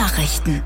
Nachrichten.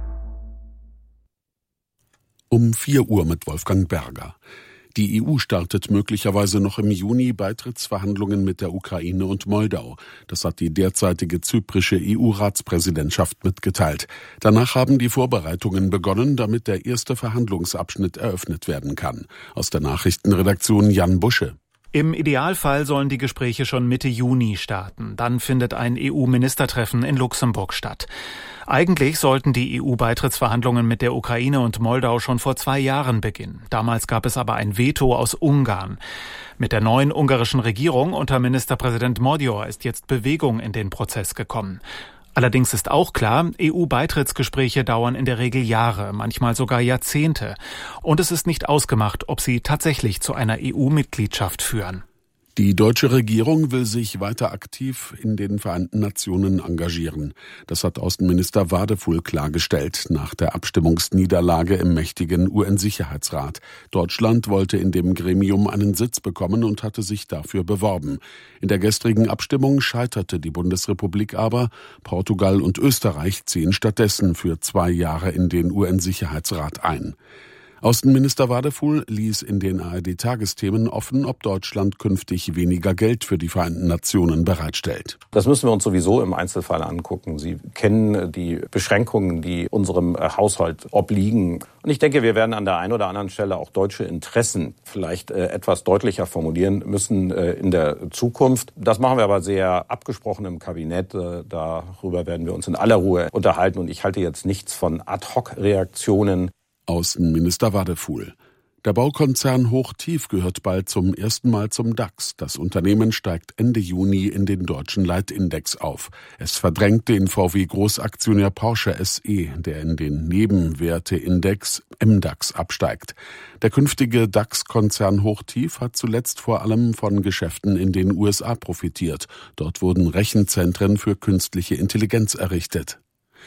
Um 4 Uhr mit Wolfgang Berger. Die EU startet möglicherweise noch im Juni Beitrittsverhandlungen mit der Ukraine und Moldau. Das hat die derzeitige zyprische EU-Ratspräsidentschaft mitgeteilt. Danach haben die Vorbereitungen begonnen, damit der erste Verhandlungsabschnitt eröffnet werden kann. Aus der Nachrichtenredaktion Jan Busche. Im Idealfall sollen die Gespräche schon Mitte Juni starten. Dann findet ein EU-Ministertreffen in Luxemburg statt. Eigentlich sollten die EU-Beitrittsverhandlungen mit der Ukraine und Moldau schon vor 2 Jahren beginnen. Damals gab es aber ein Veto aus Ungarn. Mit der neuen ungarischen Regierung unter Ministerpräsident Magyar ist jetzt Bewegung in den Prozess gekommen. Allerdings ist auch klar, EU-Beitrittsgespräche dauern in der Regel Jahre, manchmal sogar Jahrzehnte. Und es ist nicht ausgemacht, ob sie tatsächlich zu einer EU-Mitgliedschaft führen. Die deutsche Regierung will sich weiter aktiv in den Vereinten Nationen engagieren. Das hat Außenminister Wadefuhl klargestellt nach der Abstimmungsniederlage im mächtigen UN-Sicherheitsrat. Deutschland wollte in dem Gremium einen Sitz bekommen und hatte sich dafür beworben. In der gestrigen Abstimmung scheiterte die Bundesrepublik aber. Portugal und Österreich ziehen stattdessen für 2 Jahre in den UN-Sicherheitsrat ein. Außenminister Wadefuhl ließ in den ARD-Tagesthemen offen, ob Deutschland künftig weniger Geld für die Vereinten Nationen bereitstellt. Das müssen wir uns sowieso im Einzelfall angucken. Sie kennen die Beschränkungen, die unserem Haushalt obliegen. Und ich denke, wir werden an der einen oder anderen Stelle auch deutsche Interessen vielleicht etwas deutlicher formulieren müssen in der Zukunft. Das machen wir aber sehr abgesprochen im Kabinett. Darüber werden wir uns in aller Ruhe unterhalten. Und ich halte jetzt nichts von Ad-hoc-Reaktionen. Außenminister Wadefuhl. Der Baukonzern Hochtief gehört bald zum ersten Mal zum DAX. Das Unternehmen steigt Ende Juni in den deutschen Leitindex auf. Es verdrängt den VW-Großaktionär Porsche SE, der in den Nebenwerteindex MDAX absteigt. Der künftige DAX-Konzern Hochtief hat zuletzt vor allem von Geschäften in den USA profitiert. Dort wurden Rechenzentren für künstliche Intelligenz errichtet.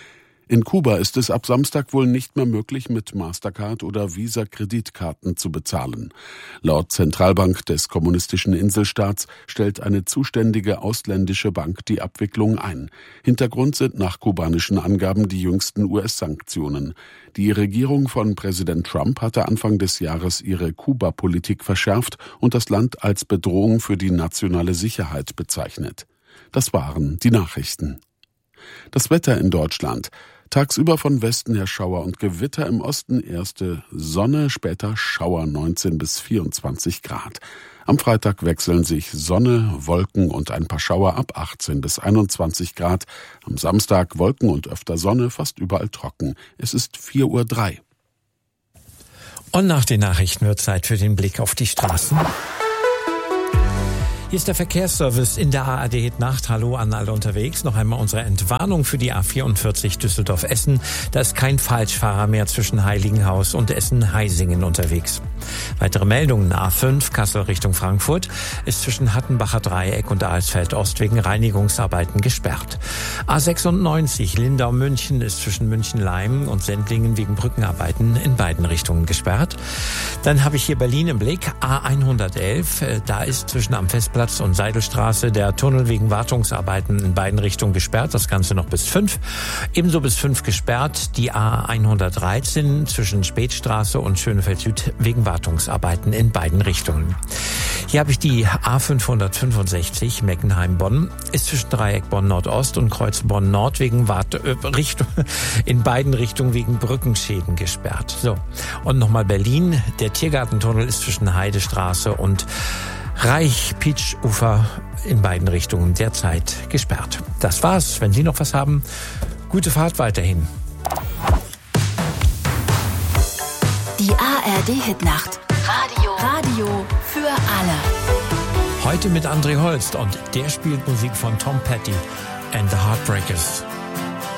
In Kuba ist es ab Samstag wohl nicht mehr möglich, mit Mastercard oder Visa-Kreditkarten zu bezahlen. Laut Zentralbank des kommunistischen Inselstaats stellt eine zuständige ausländische Bank die Abwicklung ein. Hintergrund sind nach kubanischen Angaben die jüngsten US-Sanktionen. Die Regierung von Präsident Trump hatte Anfang des Jahres ihre Kuba-Politik verschärft und das Land als Bedrohung für die nationale Sicherheit bezeichnet. Das waren die Nachrichten. Das Wetter in Deutschland. Tagsüber von Westen her Schauer und Gewitter, im Osten erste Sonne, später Schauer, 19 bis 24 Grad. Am Freitag wechseln sich Sonne, Wolken und ein paar Schauer ab, 18 bis 21 Grad. Am Samstag Wolken und öfter Sonne, fast überall trocken. Es ist 4:03 Uhr. Und nach den Nachrichten wird Zeit für den Blick auf die Straßen. Hier ist der Verkehrsservice in der ARD-Nacht. Hallo an alle unterwegs. Noch einmal unsere Entwarnung für die A44 Düsseldorf-Essen. Da ist kein Falschfahrer mehr zwischen Heiligenhaus und Essen-Heisingen unterwegs. Weitere Meldungen. A5 Kassel Richtung Frankfurt ist zwischen Hattenbacher Dreieck und Alsfeld-Ost wegen Reinigungsarbeiten gesperrt. A96 Lindau-München ist zwischen München-Leim und Sendlingen wegen Brückenarbeiten in beiden Richtungen gesperrt. Dann habe ich hier Berlin im Blick. A111, da ist zwischen am Festplatz und Seidelstraße der Tunnel wegen Wartungsarbeiten in beiden Richtungen gesperrt. Das Ganze noch bis 5. Ebenso bis 5 gesperrt die A113 zwischen Spätstraße und Schönefeld Süd wegen Wartungsarbeiten in beiden Richtungen. Hier habe ich die A565 Meckenheim-Bonn, ist zwischen Dreieck Bonn-Nordost und Kreuz Bonn-Nord wegen in beiden Richtungen wegen Brückenschäden gesperrt. So. Und nochmal Berlin. Der Tiergartentunnel ist zwischen Heidestraße und Reich-Pitsch-Ufer in beiden Richtungen derzeit gesperrt. Das war's. Wenn Sie noch was haben, gute Fahrt weiterhin. Die ARD-Hitnacht. Radio für alle. Heute mit André Holst und der spielt Musik von Tom Petty and the Heartbreakers.